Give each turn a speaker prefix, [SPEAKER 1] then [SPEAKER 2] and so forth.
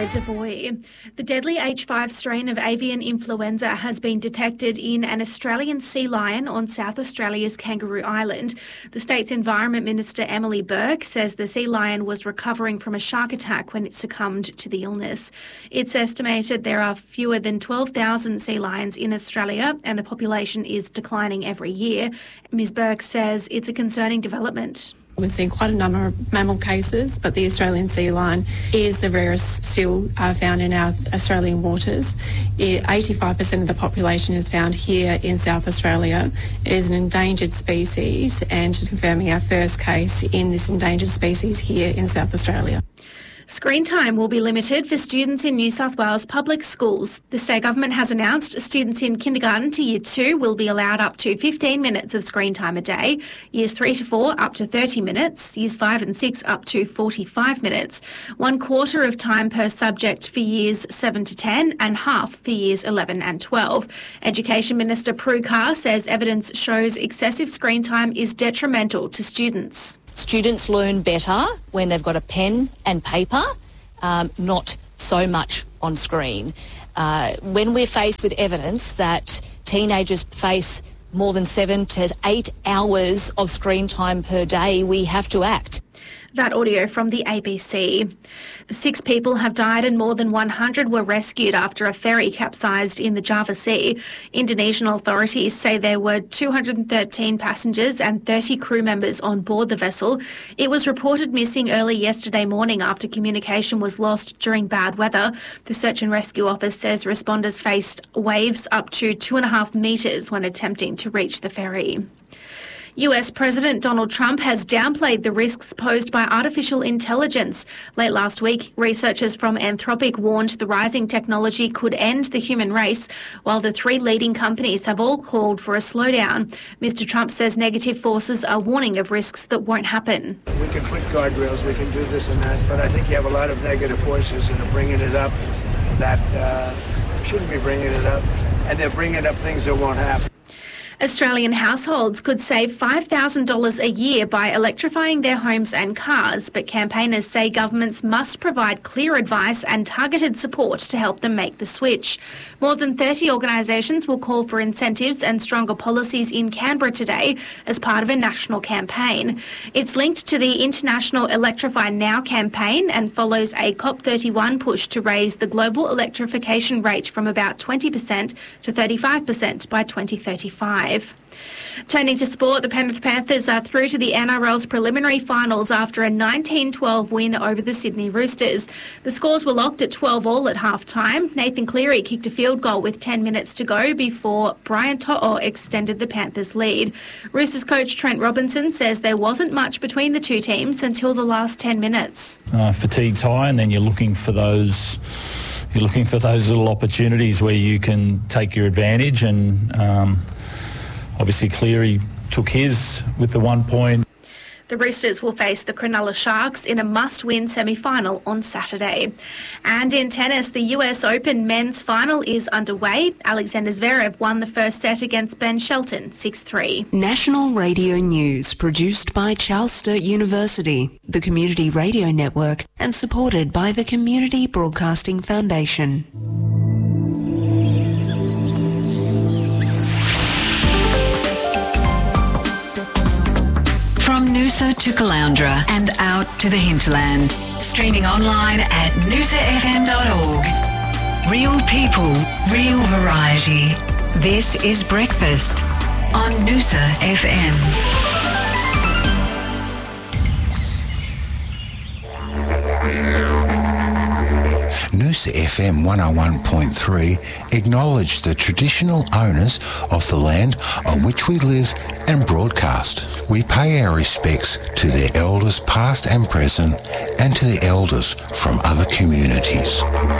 [SPEAKER 1] Sarah Devoy. The deadly H5 strain of avian influenza has been detected in an Australian sea lion on South Australia's Kangaroo Island. The state's Environment Minister Emily Burke says the sea lion was recovering from a shark attack when it succumbed to the illness. It's estimated there are fewer than 12,000 sea lions in Australia and the population is declining every year. Ms Burke says it's a concerning development.
[SPEAKER 2] We've seen quite a number of mammal cases, but the Australian sea lion is the rarest still found in our Australian waters. 85% of the population is found here in South Australia. It is an endangered species, and confirming our first case in this endangered species here in South Australia.
[SPEAKER 1] Screen time will be limited for students in New South Wales public schools. The state government has announced students in kindergarten to year 2 will be allowed up to 15 minutes of screen time a day, years 3 to 4 up to 30 minutes, years 5 and 6 up to 45 minutes, 1/4 of time per subject for years 7 to 10 and half for years 11 and 12. Education Minister Prue Carr says evidence shows excessive screen time is detrimental to students.
[SPEAKER 3] Students learn better when they've got a pen and paper, not so much on screen. When we're faced with evidence that teenagers face more than 7 to 8 hours of screen time per day, we have to act.
[SPEAKER 1] That audio from the ABC. 6 people have died and more than 100 were rescued after a ferry capsized in the Java Sea. Indonesian authorities say there were 213 passengers and 30 crew members on board the vessel. It was reported missing early yesterday morning after communication was lost during bad weather. The Search and Rescue Office says responders faced waves up to 2.5 metres when attempting to reach the ferry. US President Donald Trump has downplayed the risks posed by artificial intelligence. Late last week, researchers from Anthropic warned the rising technology could end the human race, while the 3 leading companies have all called for a slowdown. Mr. Trump says negative forces are warning of risks that won't happen.
[SPEAKER 4] We can put guardrails, we can do this and that, but I think you have a lot of negative forces that are bringing it up that shouldn't be bringing it up, and they're bringing up things that won't happen.
[SPEAKER 1] Australian households could save $5,000 a year by electrifying their homes and cars, but campaigners say governments must provide clear advice and targeted support to help them make the switch. More than 30 organisations will call for incentives and stronger policies in Canberra today as part of a national campaign. It's linked to the International Electrify Now campaign and follows a COP31 push to raise the global electrification rate from about 20% to 35% by 2035. Turning to sport, the Penrith Panthers are through to the NRL's preliminary finals after a 19-12 win over the Sydney Roosters. The scores were locked at 12-all at half-time. Nathan Cleary kicked a field goal with 10 minutes to go before Brian To'o extended the Panthers' lead. Roosters coach Trent Robinson says there wasn't much between the two teams until the last 10 minutes.
[SPEAKER 5] Fatigue's high, and then you're looking for those little opportunities where you can take your advantage, and obviously Cleary took his with the 1 point.
[SPEAKER 1] The Roosters will face the Cronulla Sharks in a must-win semi-final on Saturday. And in tennis, the US Open men's final is underway. Alexander Zverev won the first set against Ben Shelton, 6-3.
[SPEAKER 6] National Radio News, produced by Charles Sturt University, the Community Radio Network, and supported by the Community Broadcasting Foundation.
[SPEAKER 7] From Noosa to Caloundra and out to the hinterland. Streaming online at noosafm.org. Real people, real variety. This is Breakfast on Noosa FM.
[SPEAKER 8] Noosa FM 101.3 acknowledge the traditional owners of the land on which we live and broadcast. We pay our respects to their elders past and present and to the elders from other communities.